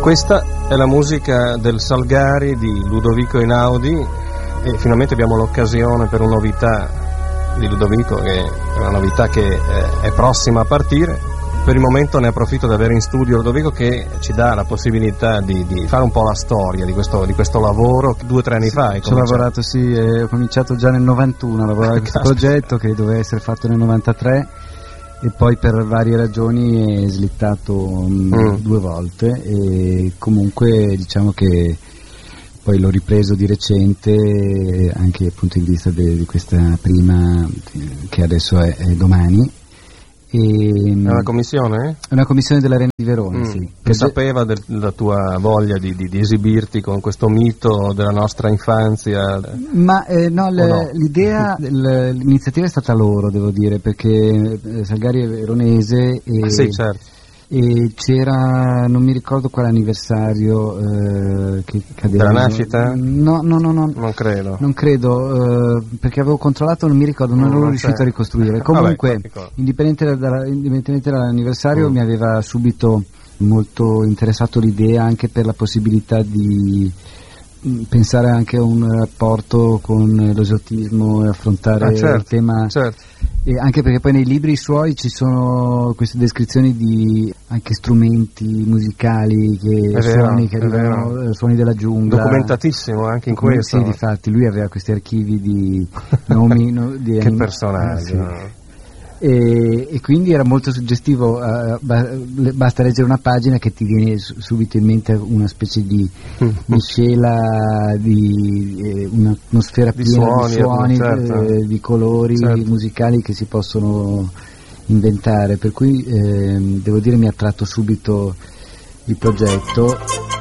Questa è la musica del Salgari di Ludovico Einaudi e finalmente abbiamo l'occasione per una novità di Ludovico, che è una novità che è prossima a partire. Per il momento ne approfitto di avere in studio Ludovico, che ci dà la possibilità di fare un po' la storia di questo lavoro. 2 o 3 anni fa ci ho lavorato, ho cominciato già nel 91 a lavorare a questo progetto che doveva essere fatto nel 93 e poi per varie ragioni è slittato 2 volte, e comunque diciamo che poi l'ho ripreso di recente anche dal punto di vista di questa prima che adesso è domani. È una commissione? È una commissione dell'Arena di Verona, sì. Che sapeva della tua voglia di esibirti con questo mito della nostra infanzia? Ma no, l'idea, l'iniziativa è stata loro, devo dire, perché Salgari è veronese e, sì, certo. E c'era, non mi ricordo quale anniversario che cadeva. Della nascita? No. Non credo, perché avevo controllato, non mi ricordo, non ero riuscito a ricostruire. Comunque, indipendentemente dall'anniversario, mi aveva subito molto interessato l'idea, anche per la possibilità di pensare anche a un rapporto con l'esotismo e affrontare il tema. Certo. E anche perché poi nei libri suoi ci sono queste descrizioni di anche strumenti musicali, suoni che arrivano, suoni della giungla. Documentatissimo anche in questo. Sì, difatti lui aveva questi archivi di nomi che personaggio. Sì. E quindi era molto suggestivo, basta leggere una pagina che ti viene subito in mente una specie di miscela di un'atmosfera piena di suoni, certo. Di colori, certo, musicali che si possono inventare, per cui devo dire mi ha attratto subito il progetto.